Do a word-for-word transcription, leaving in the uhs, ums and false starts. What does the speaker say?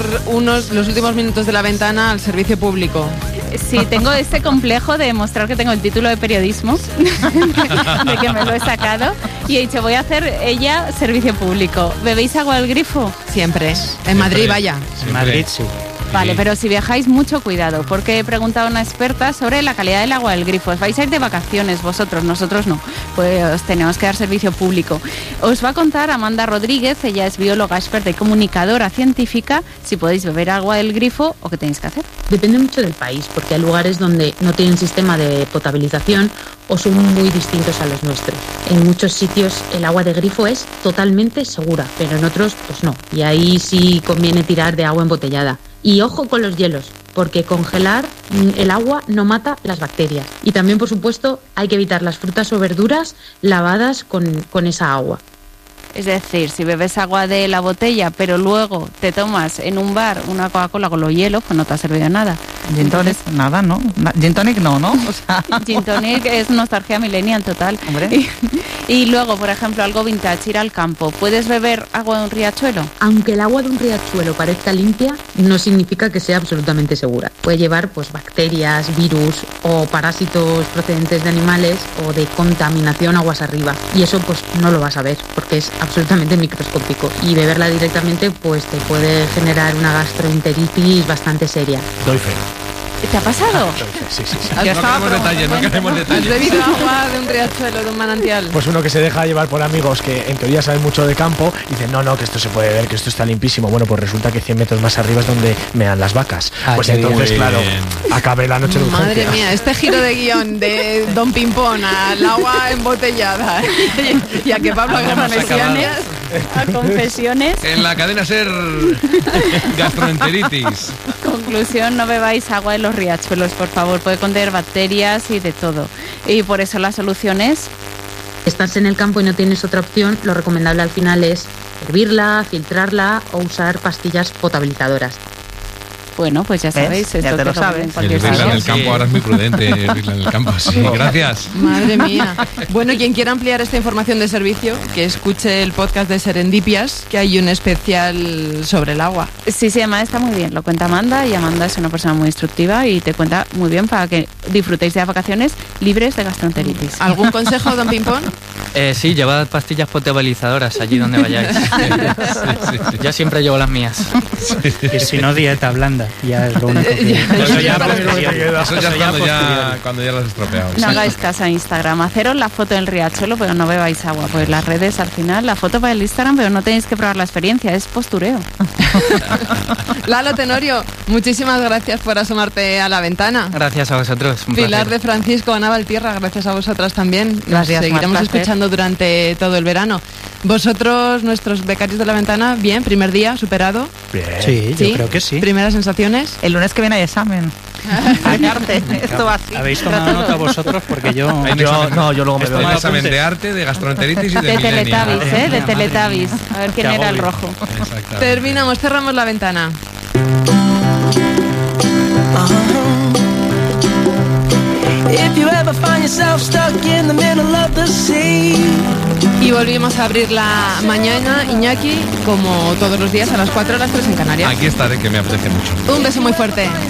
unos los últimos minutos de La Ventana al servicio público. Sí, tengo este complejo de demostrar que tengo el título de periodismo, de que me lo he sacado, y he dicho, voy a hacer ella servicio público. ¿Bebéis agua del grifo? Siempre. En Madrid, vaya. En Madrid, sí. Vale, pero si viajáis, mucho cuidado, porque he preguntado a una experta sobre la calidad del agua del grifo. Os vais a ir de vacaciones vosotros, nosotros no, pues os tenemos que dar servicio público. Os va a contar Amanda Rodríguez, ella es bióloga experta y comunicadora científica, si podéis beber agua del grifo o qué tenéis que hacer. Depende mucho del país, porque hay lugares donde no tienen sistema de potabilización o son muy distintos a los nuestros. En muchos sitios el agua de grifo es totalmente segura, pero en otros pues no, y ahí sí conviene tirar de agua embotellada. Y ojo con los hielos, porque congelar el agua no mata las bacterias. Y también, por supuesto, hay que evitar las frutas o verduras lavadas con, con esa agua. Es decir, si bebes agua de la botella, pero luego te tomas en un bar una Coca-Cola con los hielos, pues no te ha servido nada. Gin tonic, nada, ¿no? Gin tonic no, ¿no? O sea... Gin tonic es nostalgia millennial total. Hombre. Y, y luego, por ejemplo, algo vintage, ir al campo. ¿Puedes beber agua de un riachuelo? Aunque el agua de un riachuelo parezca limpia, no significa que sea absolutamente segura. Puede llevar pues bacterias, virus o parásitos procedentes de animales o de contaminación aguas arriba. Y eso pues no lo vas a ver, porque es absolutamente microscópico, y beberla directamente pues te puede generar una gastroenteritis bastante seria. Doy fe. ¿Te ha pasado? Sí, sí, sí. No queremos detalles, no queremos ¿Has detalles. bebido agua de un riachuelo, de un manantial? Pues uno que se deja llevar por amigos que en teoría saben mucho de campo y dicen, no, no, que esto se puede ver, que esto está limpísimo. Bueno, pues resulta que cien metros más arriba es donde mean las vacas. Ah, pues qué entonces, bien. claro, acabé la noche de urgencia. Madre mía, este giro de guión de Don Pimpón al agua embotellada y a que Pablo haga Vamos a confesiones. A confesiones. En la cadena SER, gastroenteritis. Conclusión, no bebáis agua de los riachuelos, por favor, puede contener bacterias y de todo. Y por eso la solución es... Estás en el campo y no tienes otra opción, lo recomendable al final es hervirla, filtrarla o usar pastillas potabilizadoras. Bueno, pues ya sabéis, ¿Ves? Ya esto te lo que sabes. en El cualquier Rila en sitio. el campo ahora es muy prudente. El Rila en el campo, sí. Gracias. Madre mía. Bueno, quien quiera ampliar esta información de servicio, que escuche el podcast de Serendipias, que hay un especial sobre el agua. Sí, sí, además está muy bien, lo cuenta Amanda, y Amanda es una persona muy instructiva y te cuenta muy bien para que disfrutéis de las vacaciones libres de gastroenteritis. ¿Algún consejo, Don Pimpón? Eh, sí, llevad pastillas potabilizadoras allí donde vayáis. Sí, sí, sí. Yo siempre llevo las mías. Y si no, dieta blanda, ya es lo único que... Eso ya, para- eso ya es Eso ya cuando ya, posteriori. cuando ya lo has estropeado. No hagáis caso a Instagram, haceros la foto del riachuelo, pero no bebáis agua, pues las redes al final, la foto para el Instagram, pero no tenéis que probar la experiencia, es postureo. Lalo Tenorio, muchísimas gracias por asomarte a la ventana. Gracias a vosotros. Un Pilar placer. de Francisco, Ana Valtierra, gracias a vosotras también. Nos Gracias, seguiremos más placer. escuchando durante todo el verano. Vosotros, nuestros becarios de la ventana, bien, primer día superado. Bien. Sí, yo creo que sí. Primeras sensaciones. El lunes que viene hay examen. De arte. Esto va así. ¿Habéis tomado nota vosotros? Porque yo... Hay un Yo, examen- no, yo luego me Esto veo Hay un me examen apuntes. de arte, de gastroenteritis y de De millennial. Teletubbies, ¿eh? De Madre Teletubbies. A ver quién Qué era el agobio. rojo. Exactamente. Terminamos, cerramos la ventana. If you ever find yourself stuck in the middle of the sea. Y volvimos a abrir la mañana, Iñaki, como todos los días a las cuatro, a las tres en Canarias. Aquí estaré, que me apetece mucho. Un beso muy fuerte.